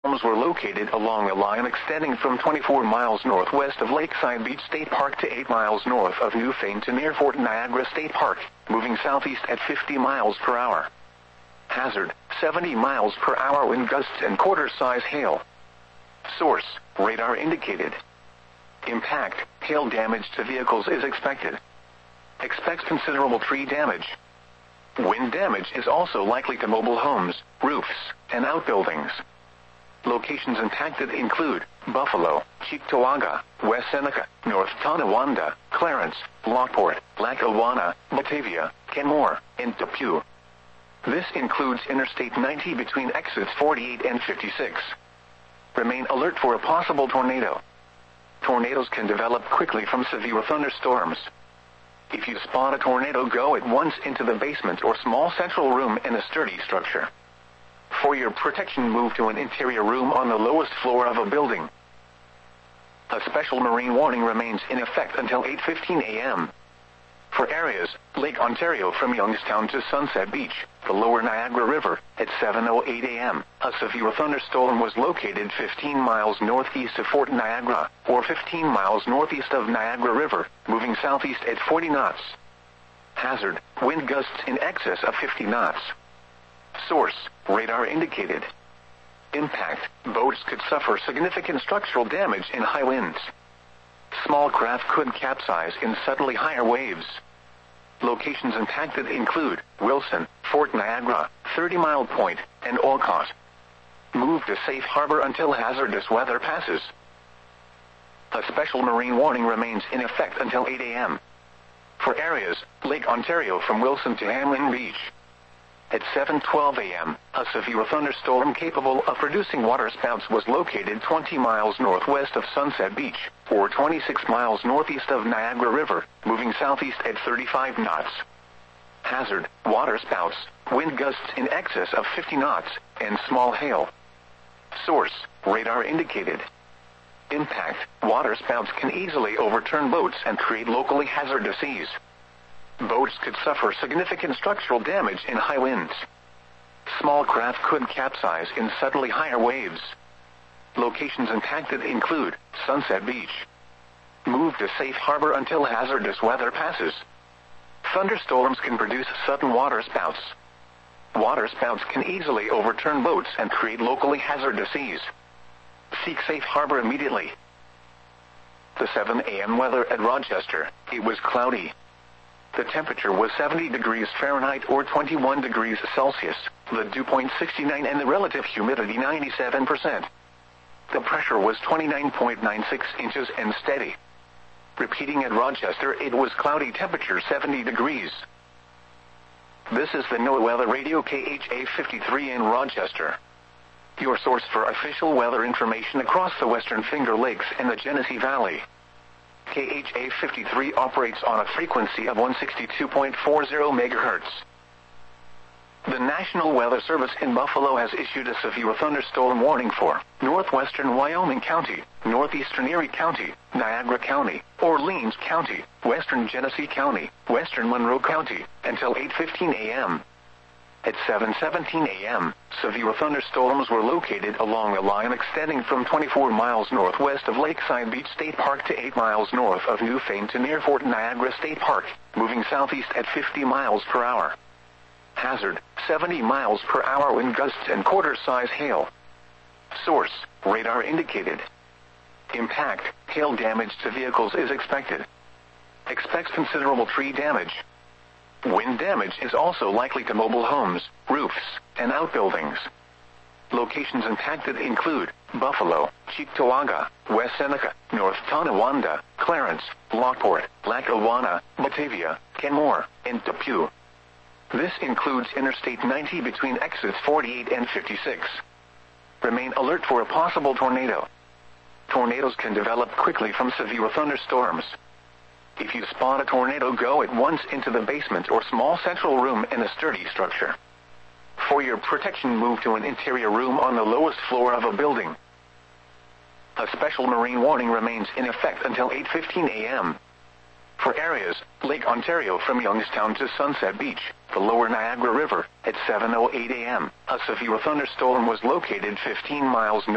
were located along a line extending from 24 miles northwest of Lakeside Beach State Park to 8 miles north of Newfane to near Fort Niagara State Park, moving southeast at 50 miles per hour. Hazard, 70 miles per hour wind gusts and quarter-size hail. Source, radar indicated. Impact, hail damage to vehicles is expected. Expects considerable tree damage. Wind damage is also likely to mobile homes, roofs, and outbuildings. Locations impacted include Buffalo, Cheektowaga, West Seneca, North Tonawanda, Clarence, Lockport, Lackawanna, Batavia, Kenmore, and Depew. This includes Interstate 90 between exits 48 and 56. Remain alert for a possible tornado. Tornadoes can develop quickly from severe thunderstorms. If you spot a tornado, go at once into the basement or small central room in a sturdy structure. For your protection, move to an interior room on the lowest floor of a building. A special marine warning remains in effect until 8:15 a.m. For areas, Lake Ontario from Youngstown to Sunset Beach, the lower Niagara River, at 7:08 a.m., a severe thunderstorm was located 15 miles northeast of Fort Niagara, or 15 miles northeast of Niagara River, moving southeast at 40 knots. Hazard, wind gusts in excess of 50 knots. Source, radar indicated. Impact, boats could suffer significant structural damage in high winds. Small craft could capsize in suddenly higher waves. Locations impacted include Wilson, Fort Niagara, 30 Mile Point, and Olcott. Move to safe harbor until hazardous weather passes. A special marine warning remains in effect until 8 a.m. For areas, Lake Ontario from Wilson to Hamlin Beach. At 7:12 a.m., a severe thunderstorm capable of producing waterspouts was located 20 miles northwest of Sunset Beach, or 26 miles northeast of Niagara River, moving southeast at 35 knots. Hazard, waterspouts, wind gusts in excess of 50 knots, and small hail. Source, radar indicated. Impact, waterspouts can easily overturn boats and create locally hazardous seas. Boats could suffer significant structural damage in high winds. Small craft could capsize in suddenly higher waves. Locations impacted include Sunset Beach. Move to safe harbor until hazardous weather passes. Thunderstorms can produce sudden waterspouts. Waterspouts can easily overturn boats and create locally hazardous seas. Seek safe harbor immediately. The 7 a.m. weather at Rochester, it was cloudy. The temperature was 70 degrees Fahrenheit or 21 degrees Celsius, the dew point 69 and the relative humidity 97%. The pressure was 29.96 inches and steady. Repeating at Rochester, it was cloudy, temperature 70 degrees. This is the NOAA Weather Radio KHA 53 in Rochester. Your source for official weather information across the Western Finger Lakes and the Genesee Valley. KHA 53 operates on a frequency of 162.40 MHz. The National Weather Service in Buffalo has issued a severe thunderstorm warning for northwestern Wyoming County, northeastern Erie County, Niagara County, Orleans County, western Genesee County, western Monroe County, until 8:15 a.m. At 7:17 a.m., severe thunderstorms were located along a line extending from 24 miles northwest of Lakeside Beach State Park to 8 miles north of Newfane to near Fort Niagara State Park, moving southeast at 50 miles per hour. Hazard, 70 miles per hour wind gusts and quarter-size hail. Source, radar indicated. Impact, hail damage to vehicles is expected. Expects considerable tree damage. Wind damage is also likely to mobile homes, roofs, and outbuildings. Locations impacted include Buffalo, Cheektowaga, West Seneca, North Tonawanda, Clarence, Lockport, Lackawanna, Batavia, Kenmore, and Depew. This includes Interstate 90 between exits 48 and 56. Remain alert for a possible tornado. Tornadoes can develop quickly from severe thunderstorms. If you spot a tornado, go at once into the basement or small central room in a sturdy structure. For your protection, move to an interior room on the lowest floor of a building. A special marine warning remains in effect until 8:15 a.m. For areas, Lake Ontario from Youngstown to Sunset Beach, the lower Niagara River, at 7:08 a.m., a severe thunderstorm was located 15 miles north